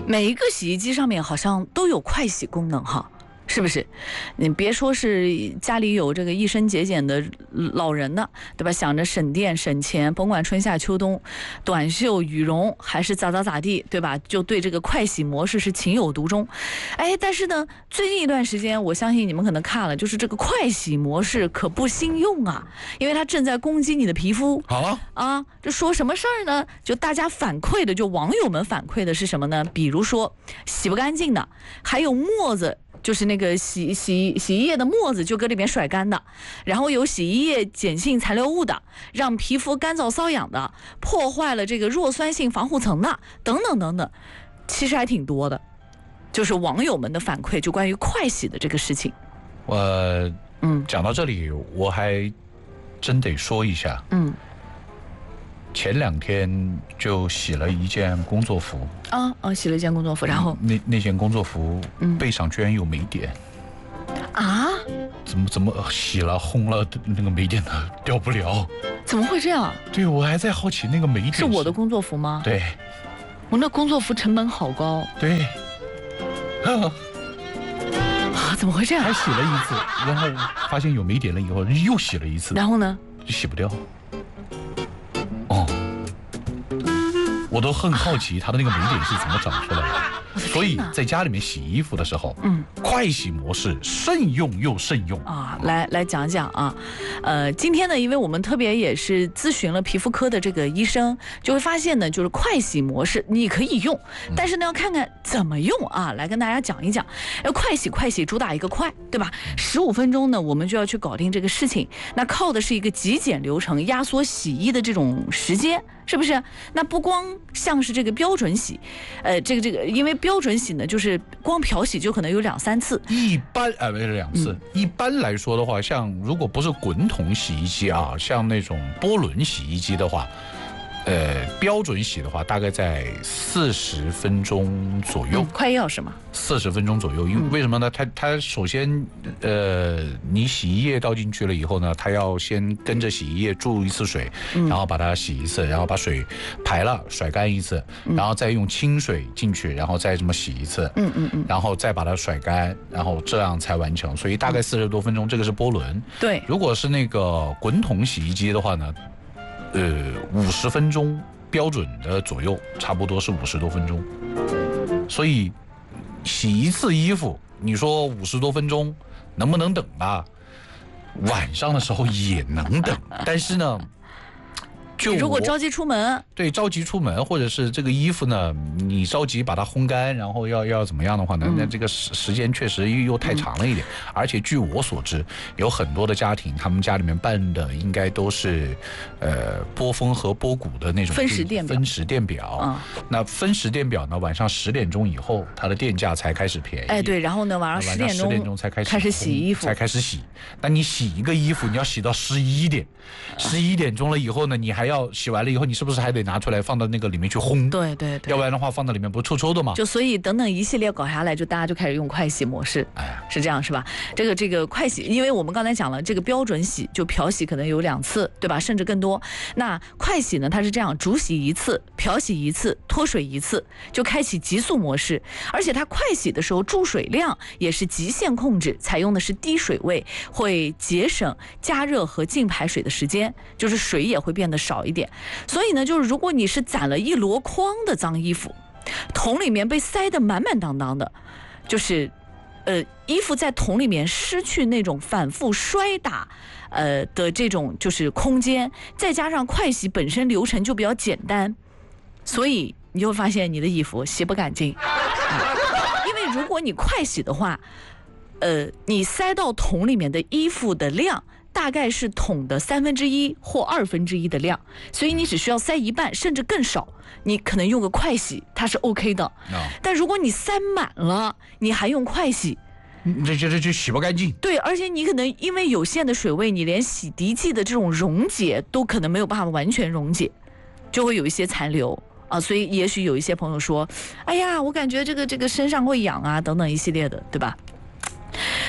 每一个洗衣机上面好像都有快洗功能哈。是不是？你别说是家里有这个一生节俭的老人呢，对吧？想着省电省钱，甭管春夏秋冬，短袖羽绒还是咋地，对吧？就对这个快洗模式是情有独钟。哎，但是呢，最近一段时间，我相信你们可能看了，就是这个快洗模式可不新用啊，因为它正在攻击你的皮肤。啊，这说什么事儿呢？就大家反馈的，就网友们反馈的是什么呢？比如说洗不干净的，还有沫子。就是那个洗衣液的沫子就搁里面甩干的，然后有洗衣液碱性残留物的，让皮肤干燥瘙痒的，破坏了这个弱酸性防护层的，等等，其实还挺多的。就是网友们的反馈，就关于快洗的这个事情。 讲到这里，我还真得说一下。前2天就洗了一件工作服洗了一件工作服，然后那件工作服背上居然有霉点啊！ 怎么洗了烘了那个霉点的掉不了？ 怎么会这样？ 对，我还在好奇那个霉点是我的工作服吗？ 对， 我那工作服成本好高。 对， 怎么会这样？ 还洗了一次，然后发现有霉点了以后又洗了一次， 然后呢？ 就洗不掉。我都很好奇它的那个霉点是怎么长出来的，所以在家里面洗衣服的时候，快洗模式慎用又慎用啊！来讲讲啊，今天呢，因为我们特别也是咨询了皮肤科的这个医生，就会发现呢，就是快洗模式你可以用，但是呢要看看怎么用啊，来跟大家讲一讲。快洗主打一个快，对吧？15分钟呢，我们就要去搞定这个事情，那靠的是一个极简流程，压缩洗衣的这种时间。是不是？那不光像是这个标准洗，这个，因为标准洗呢，就是光漂洗就可能有2、3次。 一般2次。一般来说的话，像如果不是滚筒洗衣机啊，像那种波轮洗衣机的话，标准洗的话，大概在40分钟左右。 快1小时嘛。 40分钟左右，因为为什么呢？它首先，你洗衣液倒进去了以后呢，它要先跟着洗衣液注一次水，然后把它洗一次，然后把水排了甩干一次，然后再用清水进去，然后再这么洗一次，然后再把它甩干，然后这样才完成。所以大概40多分钟，这个是波轮。 对， 如果是那个滚筒洗衣机的话呢，50分钟标准的左右，差不多是50多分钟。所以洗一次衣服，你说50多分钟能不能等啊？晚上的时候也能等，但是呢，就如果着急出门， 对，着急出门，或者是这个衣服呢，你着急把它烘干，然后要怎么样的话呢？那这个时间确实又太长了一点。而且据我所知，有很多的家庭，他们家里面办的应该都是波峰和波谷的那种分时电表。 那分时电表呢，晚上10点钟以后，它的电价才开始便宜。 对，然后呢，晚上10点钟才开始洗衣服， 才开始洗。那你洗一个衣服，你要洗到11点，11点钟了以后呢，你还要洗完了以后，你是不是还得拿出来放到那个里面去烘？ 对， 要不然的话放到里面不臭臭的吗？ 就所以等一系列搞下来，就大家就开始用快洗模式，是这样是吧？这个快洗，因为我们刚才讲了，这个标准洗就漂洗可能有2次，对吧？甚至更多。那快洗呢，它是这样，煮洗1次，漂洗1次，脱水1次，就开启急速模式。而且它快洗的时候注水量也是极限控制，采用的是低水位，会节省加热和净排水的时间，就是水也会变得少一点。所以呢，就是如果你是攒了一箩筐的脏衣服，桶里面被塞得满满当当的，就是衣服在桶里面失去那种反复摔打的这种就是空间，再加上快洗本身流程就比较简单，所以你就会发现你的衣服洗不干净因为如果你快洗的话，你塞到桶里面的衣服的量大概是桶的1/3或1/2的量，所以你只需要塞一半甚至更少，你可能用个快洗它是 OK 的。但如果你塞满了，你还用快洗， 这洗不干净。 对，而且你可能因为有限的水位，你连洗涤剂的这种溶解都可能没有办法完全溶解，就会有一些残留啊。所以也许有一些朋友说，哎呀，我感觉这个身上会痒啊，等等一系列的，对吧？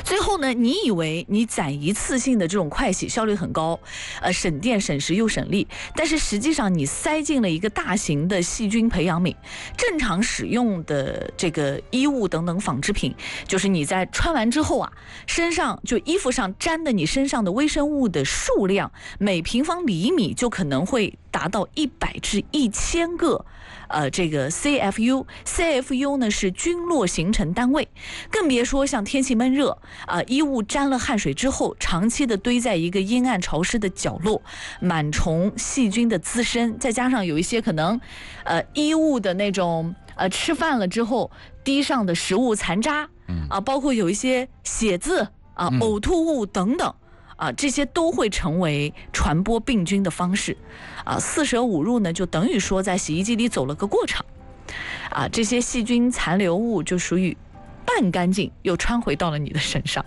最后呢，你以为你攒一次性的这种快洗效率很高，省电省时又省力，但是实际上你塞进了一个大型的细菌培养皿。正常使用的这个衣物等等纺织品，就是你在穿完之后啊，身上就衣服上沾的你身上的微生物的数量，每平方厘米就可能会达到100至1000个。这个 CFU 呢是菌落形成单位，更别说像天气闷热衣物沾了汗水之后，长期的堆在一个阴暗潮湿的角落，螨虫细菌的滋生，再加上有一些可能衣物的那种吃饭了之后滴上的食物残渣包括有一些血渍呕吐物等等。这些都会成为传播病菌的方式四舍五入呢，就等于说在洗衣机里走了个过场这些细菌残留物就属于半干净又穿回到了你的身上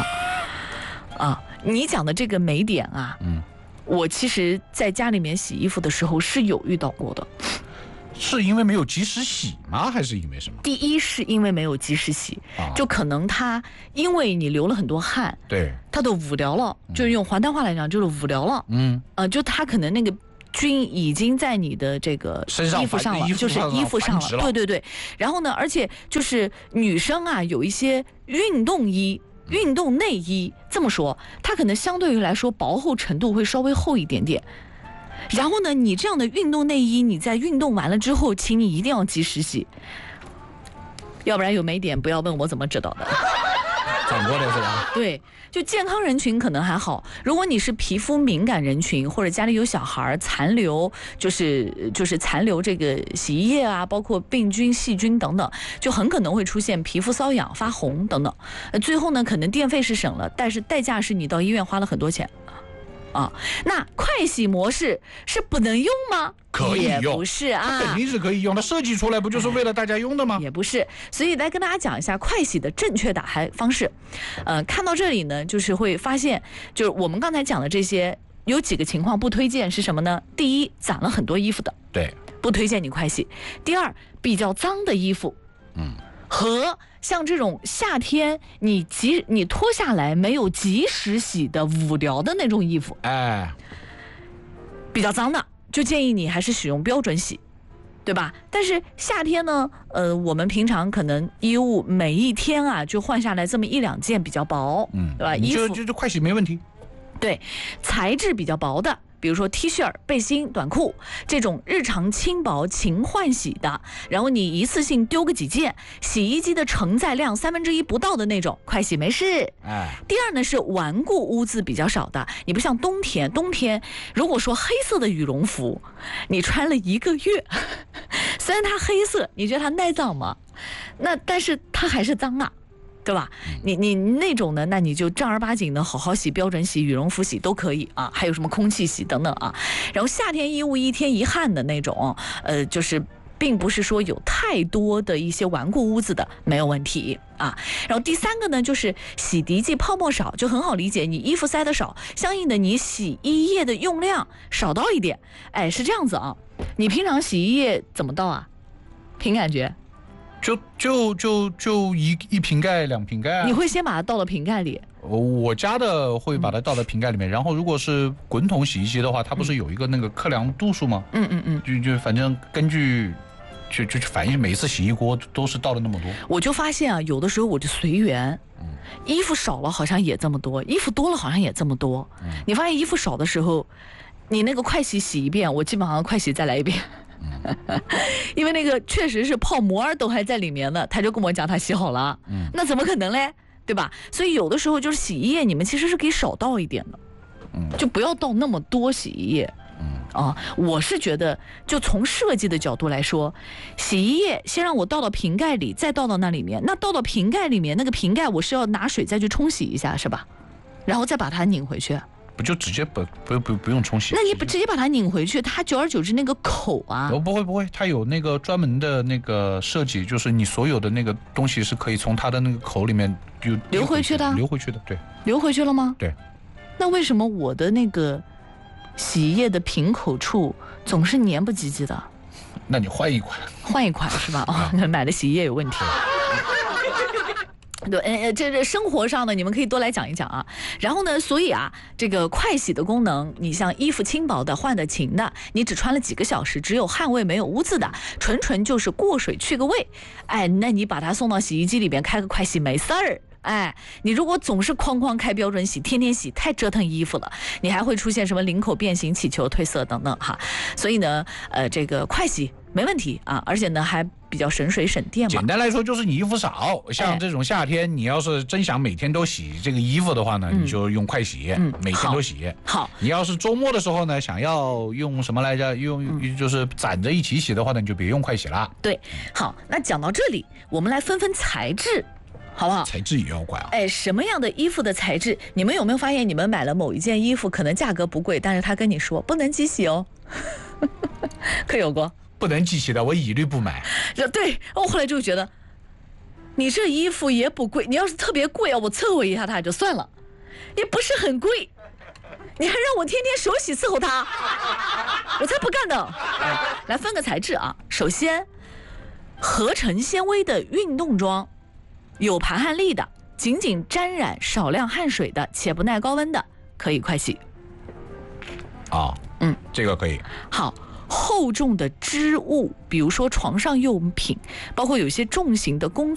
你讲的这个霉点我其实在家里面洗衣服的时候是有遇到过的。 是因为没有及时洗吗？还是因为什么？ 第一是因为没有及时洗就可能它因为你流了很多汗， 对， 它都捂掉了就是用环丹话来讲就是捂掉了就它可能那个菌已经在你的这个衣服上了，就是衣服上了，对。然后呢，而且就是女生有一些运动衣、运动内衣，这么说，它可能相对于来说薄厚程度会稍微厚一点点。然后呢，你这样的运动内衣，你在运动完了之后，请你一定要及时洗，要不然有霉点，不要问我怎么知道的。 长过的是吧？ 对，就健康人群可能还好，如果你是皮肤敏感人群，或者家里有小孩残留，就是残留这个洗衣液包括病菌、细菌等等，就很可能会出现皮肤瘙痒、发红等等。最后呢，可能电费是省了，但是代价是你到医院花了很多钱。那快洗模式是不能用吗？ 可以用， 也不是肯定是可以用，它设计出来不就是为了大家用的吗？ 也不是，所以来跟大家讲一下快洗的正确打开方式。看到这里呢，就是会发现，就是我们刚才讲的这些，有几个情况不推荐是什么呢？第一，攒了很多衣服的， 对， 不推荐你快洗。第二，比较脏的衣服，和像这种夏天你脱下来没有及时洗的捂掉的那种衣服，比较脏的，就建议你还是使用标准洗，对吧？但是夏天呢，我们平常可能衣物每一天就换下来这么1-2件比较薄，对吧？衣服就快洗没问题。 对，材质比较薄的。比如说 T 恤、背心、短裤这种日常轻薄勤换洗的，然后你一次性丢个几件，洗衣机的承载量1/3不到的那种，快洗没事。第二呢是顽固污渍比较少的，你不像冬天如果说黑色的羽绒服，你穿了1个月，虽然它黑色，你觉得它耐脏吗？那但是它还是脏对吧？你那种呢，那你就正儿八经的好好洗，标准洗、羽绒服洗都可以还有什么空气洗等等然后夏天衣物1天1汗的那种，就是并不是说有太多的一些顽固污渍的，没有问题然后第三个呢，就是洗涤剂泡沫少，就很好理解，你衣服塞得少，相应的你洗衣液的用量少倒一点。是这样子你平常洗衣液怎么倒凭感觉？ 就一瓶盖2瓶盖你会先把它倒到瓶盖里？ 我家的会把它倒到瓶盖里面，然后如果是滚筒洗衣机的话，它不是有一个那个克量度数吗？就反正根据就反正每一次洗衣锅都是倒了那么多。我就发现有的时候我就随缘，衣服少了好像也这么多，衣服多了好像也这么多。你发现衣服少的时候，你那个快洗一遍，我基本上快洗再来一遍。因为那个确实是泡膜都还在里面呢，他就跟我讲他洗好了，那怎么可能嘞，对吧？所以有的时候就是洗衣液你们其实是可以少倒一点的，就不要倒那么多洗衣液。我是觉得就从设计的角度来说，洗衣液先让我倒到瓶盖里，再倒到那里面，那倒到瓶盖里面，那个瓶盖我是要拿水再去冲洗一下是吧？然后再把它拧回去。 不就直接不用冲洗？ 那你直接把它拧回去，它久而久之那个口不会，它有那个专门的那个设计，就是你所有的那个东西是可以从它的那个口里面就流回去的， 对。 流回去了吗？ 对。 那为什么我的那个洗衣液的瓶口处总是黏不唧唧的？ 那你换一款是吧？ 买的洗衣液有问题。 对，这生活上呢，你们可以多来讲一讲啊。然后呢，所以啊，这个快洗的功能，你像衣服轻薄的、换得勤的，你只穿了几个小时，只有汗味没有污渍的，纯就是过水去个味。哎，那你把它送到洗衣机里边开个快洗没事儿。哎，你如果总是哐哐开标准洗，天天洗，太折腾衣服了，你还会出现什么领口变形、起球、褪色等等哈。所以呢，这个快洗没问题啊，而且呢还比较省水省电嘛。 简单来说就是你衣服少，像这种夏天，你要是真想每天都洗这个衣服的话呢，你就用快洗，每天都洗。 好， 你要是周末的时候呢，想要用什么来着？用就是攒着一起洗的话呢，你就别用快洗了。 对，好，那讲到这里，我们来分材质。好不好？ 材质也要管啊！ 哎，什么样的衣服的材质？你们有没有发现，你们买了某一件衣服，可能价格不贵，但是他跟你说不能机洗哦，可有过？ 不能机洗的，我一律不买。 对，我后来就觉得，你这衣服也不贵，你要是特别贵啊，我伺候一下它也就算了，也不是很贵，你还让我天天手洗伺候它，我才不干呢！来分个材质啊，首先，合成纤维的运动装。有排汗力的，仅沾染少量汗水的，且不耐高温的，可以快洗。 这个可以。 好，厚重的织物，比如说床上用品，包括有些重型的工